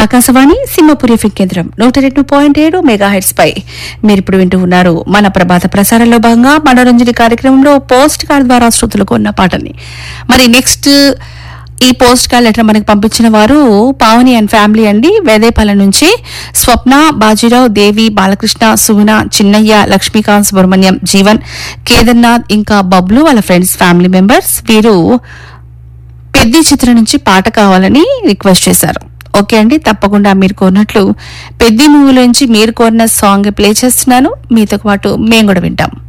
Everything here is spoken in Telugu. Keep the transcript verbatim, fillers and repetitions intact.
ఆకాశవాణి సింహపురి ఎఫ్ఎం కేంద్రం నూట రెండు పాయింట్ ఏడు మెగా హెడ్స్ పై మీరిప్పుడు వింటూ ఉన్నారు మన ప్రభాత ప్రసారంలో భాగంగా మనోరంజని కార్యక్రమంలో పోస్ట్ కార్డ్ ద్వారా శ్రోతలకు ఉన్న పాటల్ని. మరి నెక్స్ట్ ఈ పోస్ట్ కార్డ్ లెటర్ మనకి పంపించిన వారు పావని అండ్ ఫ్యామిలీ అండి. వేదేపాలెం నుంచి స్వప్న, బాజీరావు, దేవి, బాలకృష్ణ, సుగుణ, చిన్నయ్య, లక్ష్మీకాంత్, సుబ్రహ్మణ్యం, జీవన్, కేదార్నాథ్ ఇంకా బబ్లు వాళ్ళ ఫ్రెండ్స్ ఫ్యామిలీ మెంబర్స్. వీరు పెద్ద చిత్రం నుంచి పాట కావాలని రిక్వెస్ట్ చేశారు. ఓకే అండి, తప్పకుండా మీరు కోరినట్లు పెద్ద మూవీలోంచి మీరు కోరిన సాంగ్ ప్లే చేస్తున్నాను. మీతో పాటు మేము కూడా వింటాం.